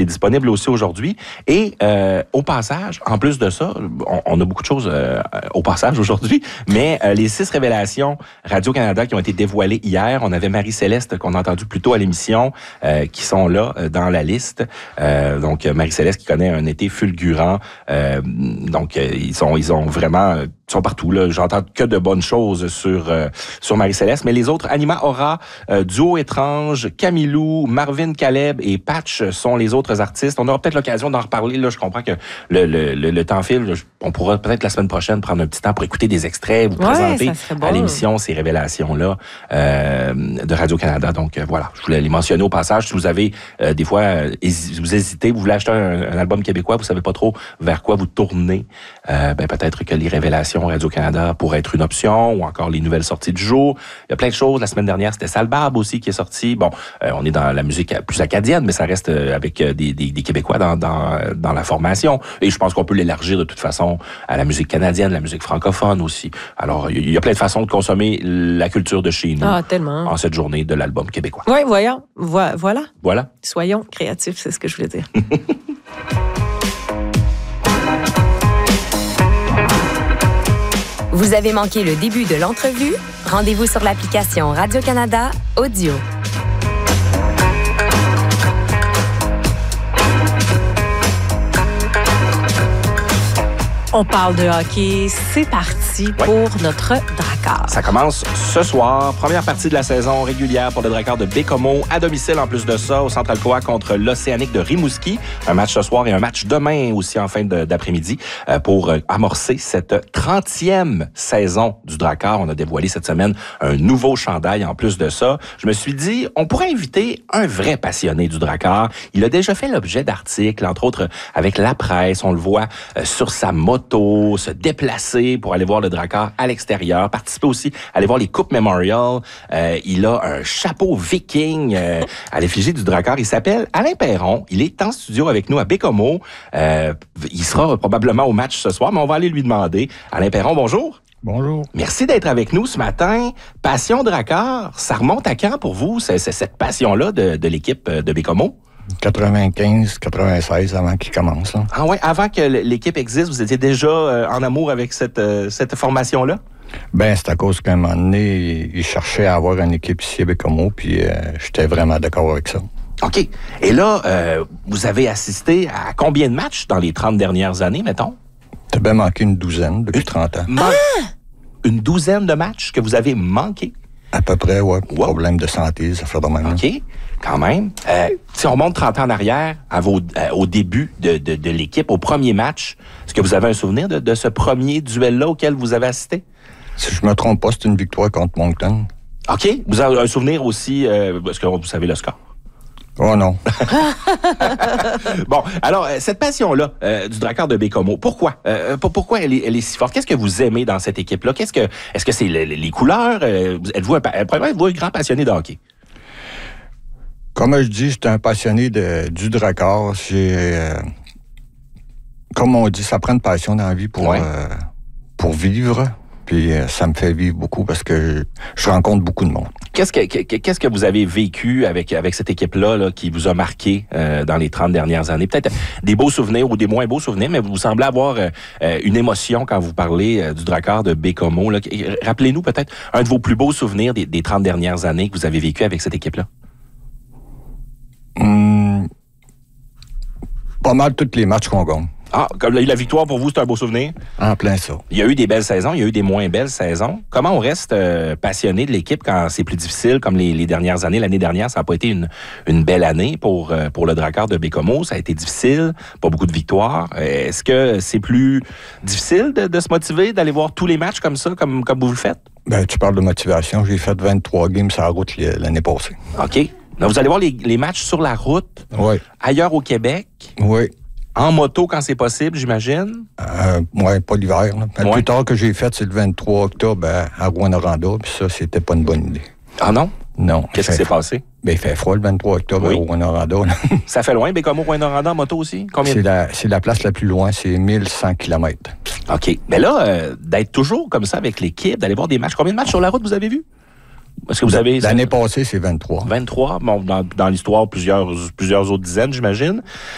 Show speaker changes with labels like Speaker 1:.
Speaker 1: disponible aussi aujourd'hui. Et au passage, en plus de ça, on a beaucoup de choses au passage aujourd'hui, mais les 6 révélations Radio-Canada qui ont été dévoilées hier, on avait Marie-Céleste qu'on a entendu plus tôt à l'émission, qui sont là dans la liste. Donc Marie-Céleste qui connaît un été fulgurant. Donc ils sont vraiment sont partout là. J'entends que de bonnes choses sur Marie-Céleste, mais les autres, Anima Aura, Duo Étrange, Camilou, Marvin Caleb et Patch sont les autres artistes. On aura peut-être l'occasion d'en reparler là. Je comprends que le temps file. On pourra peut-être la semaine prochaine prendre un petit temps pour écouter des extraits, vous présenter à l'émission ces révélations-là de Radio-Canada. Donc voilà, je voulais les mentionner au passage. Si vous avez des fois vous hésitez, vous voulez acheter un album québécois, vous savez pas trop vers quoi vous tournez, peut-être que les révélations Radio-Canada pourraient être une option, ou encore les nouvelles sorties du jour. Il y a plein de choses. La semaine dernière, c'était Salbarbe aussi qui est sorti. Bon, on est dans la musique plus acadienne, mais ça reste avec des Québécois dans la formation. Et je pense qu'on peut l'élargir de toute façon à la musique canadienne, la musique francophone aussi. Alors, il y a plein de façons de consommer la culture de chez nous en cette journée de l'album québécois.
Speaker 2: Oui, voyons. Voilà.
Speaker 1: Voilà.
Speaker 2: Soyons créatifs, c'est ce que je voulais dire.
Speaker 3: Vous avez manqué le début de l'entrevue? Rendez-vous sur l'application Radio-Canada Audio.
Speaker 2: On parle de hockey. C'est parti pour notre Drakkar.
Speaker 1: Ça commence ce soir. Première partie de la saison régulière pour le Drakkar de Baie-Comeau. À domicile, en plus de ça, au Centre Alcoa contre l'Océanique de Rimouski. Un match ce soir et un match demain aussi en fin d'après-midi pour amorcer cette 30e saison du Drakkar. On a dévoilé cette semaine un nouveau chandail en plus de ça. Je me suis dit, on pourrait inviter un vrai passionné du Drakkar. Il a déjà fait l'objet d'articles, entre autres avec la presse. On le voit sur sa moto, se déplacer pour aller voir le Drakkar à l'extérieur, participer aussi, aller voir les Coupes Memorial. Il a un chapeau viking à l'effigie du Drakkar. Il s'appelle Alain Perron. Il est en studio avec nous à Baie-Comeau. Il sera probablement au match ce soir, mais on va aller lui demander. Alain Perron, bonjour.
Speaker 4: Bonjour.
Speaker 1: Merci d'être avec nous ce matin. Passion Drakkar, ça remonte à quand pour vous, c'est cette passion-là de l'équipe de Baie-Comeau?
Speaker 4: 95, 96 avant qu'il commence. Là.
Speaker 1: Ah ouais, avant que l'équipe existe, vous étiez déjà en amour avec cette formation-là?
Speaker 4: Ben, c'est à cause qu'à un moment donné, il cherchait à avoir une équipe ici à Baie-Comeau, puis j'étais vraiment d'accord avec ça.
Speaker 1: OK. Et là, vous avez assisté à combien de matchs dans les 30 dernières années, mettons?
Speaker 4: T'as bien manqué une douzaine depuis 30 ans.
Speaker 1: Une douzaine de matchs que vous avez manqués?
Speaker 4: À peu près, oui. Wow. Problème de santé, ça fait de même.
Speaker 1: OK. Quand même. Si on monte 30 ans en arrière, au début de l'équipe, au premier match, est-ce que vous avez un souvenir de ce premier duel-là auquel vous avez assisté?
Speaker 4: Si je me trompe pas, c'est une victoire contre Moncton.
Speaker 1: OK. Vous avez un souvenir aussi, est-ce que vous savez le score?
Speaker 4: Oh non.
Speaker 1: Bon, alors, cette passion-là du Drakkar de Baie-Comeau, pourquoi? Pourquoi elle est si forte? Qu'est-ce que vous aimez dans cette équipe-là? Est-ce que c'est les couleurs? Êtes-vous un grand passionné de hockey?
Speaker 4: Comme je dis, j'étais un passionné du Drakkar. Comme on dit, ça prend une passion dans la vie pour vivre. Puis ça me fait vivre beaucoup parce que je rencontre beaucoup de monde.
Speaker 1: Qu'est-ce que vous avez vécu avec cette équipe-là là, qui vous a marqué dans les 30 dernières années? Peut-être des beaux souvenirs ou des moins beaux souvenirs, mais vous semblez avoir une émotion quand vous parlez du Drakkar de Baie-Comeau. Rappelez-nous peut-être un de vos plus beaux souvenirs des 30 dernières années que vous avez vécu avec cette équipe-là.
Speaker 4: Pas mal tous les matchs qu'on gagne.
Speaker 1: Ah, comme la victoire pour vous, c'est un beau souvenir?
Speaker 4: En plein ça.
Speaker 1: Il y a eu des belles saisons, il y a eu des moins belles saisons. Comment on reste passionné de l'équipe quand c'est plus difficile, comme les dernières années? L'année dernière, ça n'a pas été une belle année pour le Drakkar de Baie-Comeau. Ça a été difficile, pas beaucoup de victoires. Est-ce que c'est plus difficile de se motiver, d'aller voir tous les matchs comme ça, comme vous le faites?
Speaker 4: Ben, tu parles de motivation. J'ai fait 23 games sur la route l'année passée.
Speaker 1: OK. Donc, vous allez voir les matchs sur la route, ailleurs au Québec?
Speaker 4: Oui.
Speaker 1: En moto, quand c'est possible, j'imagine?
Speaker 4: Oui, pas l'hiver. Le plus tard que j'ai fait, c'est le 23 octobre à Rouyn-Noranda, puis ça, c'était pas une bonne idée.
Speaker 1: Ah non?
Speaker 4: Non.
Speaker 1: Qu'est-ce qui s'est passé?
Speaker 4: Ben, il fait froid le 23 octobre à Rouyn-Noranda.
Speaker 1: Ça fait loin, Baie-Comeau, Rouyn-Noranda en moto aussi? Combien?
Speaker 4: C'est la place la plus loin, c'est 1100 km.
Speaker 1: OK. Mais là, d'être toujours comme ça avec l'équipe, d'aller voir des matchs. Combien de matchs sur la route vous avez vus? Est-ce que vous avez...
Speaker 4: L'année passée, c'est 23.
Speaker 1: 23. Bon, dans l'histoire, plusieurs autres dizaines, j'imagine.